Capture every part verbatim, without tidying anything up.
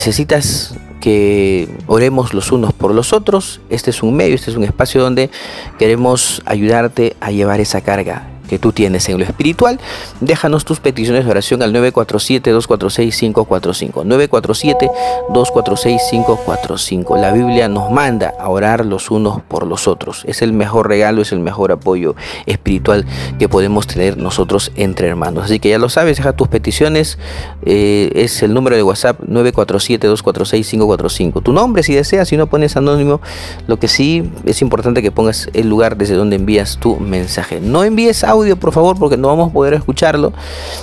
necesitas que oremos los unos por los otros, este es un medio, este es un espacio donde queremos ayudarte a llevar esa carga que tú tienes en lo espiritual. Déjanos tus peticiones de oración al nueve cuatro siete, dos cuatro seis, cinco cuatro cinco, nueve cuatro siete, dos cuatro seis, cinco cuatro cinco. La Biblia nos manda a orar los unos por los otros. Es el mejor regalo, es el mejor apoyo espiritual que podemos tener nosotros entre hermanos. Así que ya lo sabes, deja tus peticiones, eh, es el número de WhatsApp nueve cuatro siete, dos cuatro seis, cinco cuatro cinco. Tu nombre si deseas, si no pones anónimo. Lo que sí es importante que pongas el lugar desde donde envías tu mensaje. No envíes audio, por favor, porque no vamos a poder escucharlo,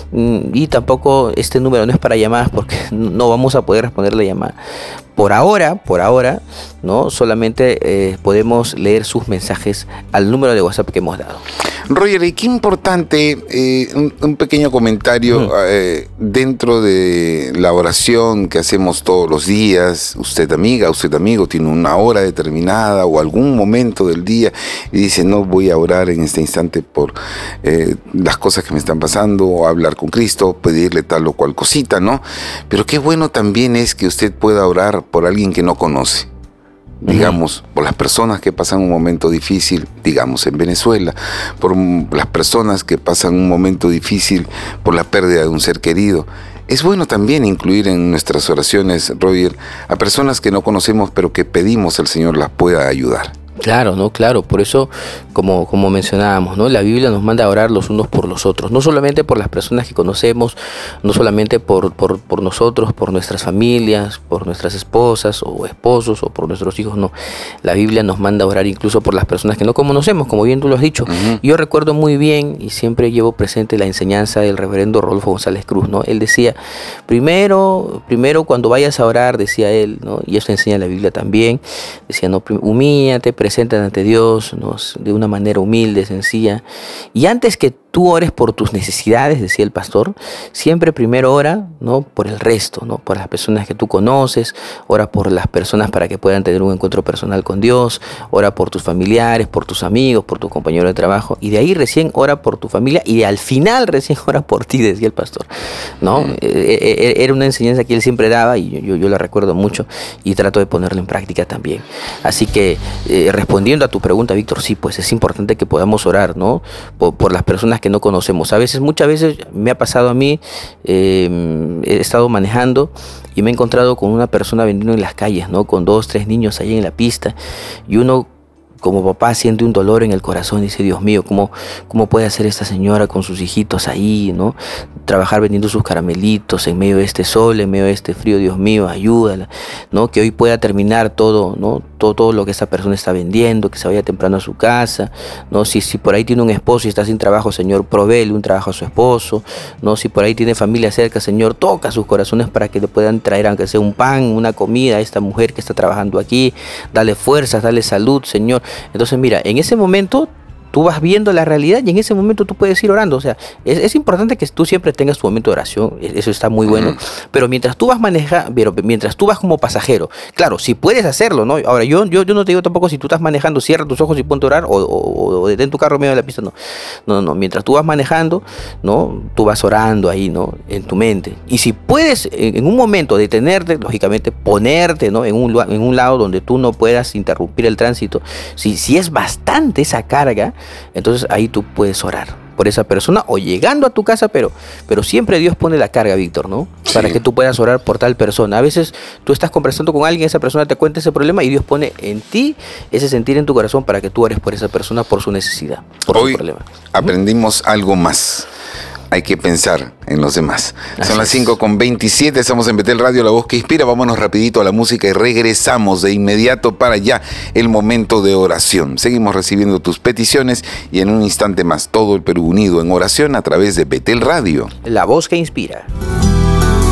y tampoco este número no es para llamadas porque no vamos a poder responder la llamada. Por ahora, por ahora, ¿no? Solamente eh, podemos leer sus mensajes al número de WhatsApp que hemos dado. Roger, y qué importante, eh, un, un pequeño comentario mm. eh, dentro de la oración que hacemos todos los días. Usted, amiga, usted, amigo, tiene una hora determinada o algún momento del día y dice, no, voy a orar en este instante por eh, las cosas que me están pasando, o hablar con Cristo, pedirle tal o cual cosita, ¿no? Pero qué bueno también es que usted pueda orar por alguien que no conoce, digamos, uh-huh. por las personas que pasan un momento difícil, digamos, en Venezuela, por las personas que pasan un momento difícil por la pérdida de un ser querido. Es bueno también incluir en nuestras oraciones, Roger, a personas que no conocemos, pero que pedimos al Señor las pueda ayudar. Claro, ¿no? Claro, por eso, como, como mencionábamos, ¿no? La Biblia nos manda a orar los unos por los otros, no solamente por las personas que conocemos, no solamente por, por, por nosotros, por nuestras familias, por nuestras esposas o esposos o por nuestros hijos, no. La Biblia nos manda a orar incluso por las personas que no conocemos, como bien tú lo has dicho. Uh-huh. Yo recuerdo muy bien y siempre llevo presente la enseñanza del reverendo Rodolfo González Cruz, ¿no? Él decía, primero, primero cuando vayas a orar, decía él, ¿no? Y eso enseña la Biblia también, decía, no, humíllate, presentan ante Dios, ¿no? De una manera humilde, sencilla. Y antes que tú ores por tus necesidades, decía el pastor, siempre primero ora, ¿no? Por el resto, ¿no? Por las personas que tú conoces, ora por las personas para que puedan tener un encuentro personal con Dios, ora por tus familiares, por tus amigos, por tu compañero de trabajo, y de ahí recién ora por tu familia, y al final recién ora por ti, decía el pastor, ¿no? Mm. Era una enseñanza que él siempre daba, y yo, yo, yo la recuerdo mucho, y trato de ponerla en práctica también. Así que, eh, respondiendo a tu pregunta, Víctor, sí, pues es importante que podamos orar, ¿no? Por, por las personas que no conocemos. A veces, muchas veces me ha pasado a mí, eh, he estado manejando y me he encontrado con una persona vendiendo en las calles, ¿no? Con dos, tres niños ahí en la pista, y uno como papá siente un dolor en el corazón y dice, Dios mío, ¿cómo, cómo puede hacer esta señora con sus hijitos ahí, ¿no? Trabajar vendiendo sus caramelitos en medio de este sol, en medio de este frío, Dios mío, ayúdala, ¿no? Que hoy pueda terminar todo, ¿no? Todo, todo lo que esta persona está vendiendo, que se vaya temprano a su casa, ¿no? Si, si por ahí tiene un esposo y está sin trabajo, Señor, provéele un trabajo a su esposo, ¿no? Si por ahí tiene familia cerca, Señor, toca sus corazones para que le puedan traer, aunque sea un pan, una comida a esta mujer que está trabajando aquí, dale fuerzas, dale salud, Señor. Entonces, mira, en ese momento tú vas viendo la realidad y en ese momento tú puedes ir orando. O sea, es, es importante que tú siempre tengas tu momento de oración, eso está muy bueno, uh-huh. pero mientras tú vas manejando, pero mientras tú vas como pasajero, claro, si puedes hacerlo, ¿no? Ahora, yo, yo, yo no te digo tampoco si tú estás manejando, cierra tus ojos y ponte a orar, o, o, o detén tu carro en medio de la pista, no. No, no, mientras tú vas manejando, ¿no? Tú vas orando ahí, ¿no? En tu mente. Y si puedes, en, en un momento, detenerte, lógicamente, ponerte, ¿no? En un, en un lado donde tú no puedas interrumpir el tránsito, si, si es bastante esa carga, entonces ahí tú puedes orar por esa persona o llegando a tu casa, pero, pero siempre Dios pone la carga, Víctor, ¿no? Sí. Para que tú puedas orar por tal persona. A veces tú estás conversando con alguien, esa persona te cuenta ese problema y Dios pone en ti ese sentir en tu corazón para que tú ores por esa persona, por su necesidad, por Hoy su problema. Aprendimos ¿Mm? algo más. Hay que pensar en los demás. Así Son las cinco con veintisiete, estamos en Betel Radio, la voz que inspira. Vámonos rapidito a la música y regresamos de inmediato para ya el momento de oración. Seguimos recibiendo tus peticiones y en un instante más todo el Perú unido en oración a través de Betel Radio. La voz que inspira.